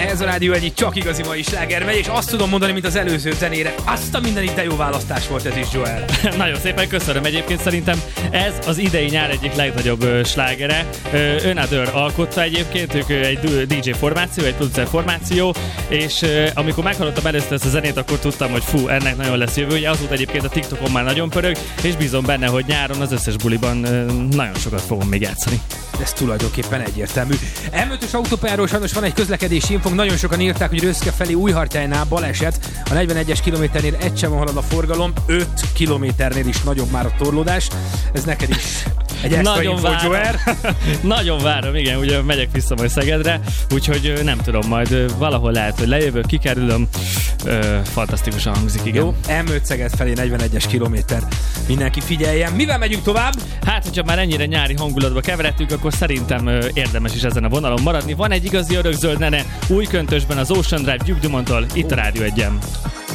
Ez a Rádió Egy, csak igazi mai sláger megy, és azt tudom mondani, mint az előző zenére. Azt a mindenit, de jó választás volt ez is, Joel. Nagyon szépen köszönöm. Egyébként szerintem ez az idei nyár egyik legnagyobb slágere. Another alkotta egyébként, ők egy DJ formáció, egy producer formáció, és amikor meghallottam először ezt a zenét, akkor tudtam, hogy fú, ennek nagyon lesz jövője. Azóta egyébként a TikTokon már nagyon pörög, és bízom benne, hogy nyáron az összes buliban nagyon sokat fogom még játszani. Ez tulajdonképpen egyértelmű. M5-ös autópályáról sajnos van egy közlekedési infónk, nagyon sokan írták, hogy Röszke felé Újhartyánynál baleset. A 41-es kilométernél egy sem halad a forgalom, 5 kilométernél is nagyobb már a torlódás. Ez neked is egy extra info, Joel. Nagyon várom, igen, ugye megyek vissza majd Szegedre, úgyhogy nem tudom, majd valahol lehet, hogy lejövök, kikerülöm. Fantasztikusan hangzik, igen. Jó, M5 Szeged felé 41-es kilométer. Mindenki figyeljen. Mivel megyünk tovább? Hát, hogyha már ennyire nyári hangulatba keveredtünk, akkor szerintem érdemes is ezen a vonalon maradni. Van egy igazi örökzöld nene új köntösben az Ocean Drive Duke Dumont-tól, itt a Rádió Egyen.